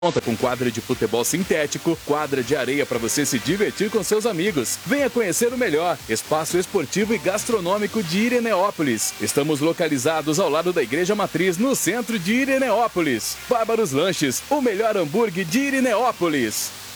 Conta com quadra de futebol sintético, quadra de areia para você se divertir com seus amigos. Venha conhecer o melhor espaço esportivo e gastronômico de Ireneópolis. Estamos localizados ao lado da Igreja Matriz, no centro de Ireneópolis. Bárbaros Lanches, o melhor hambúrguer de Ireneópolis.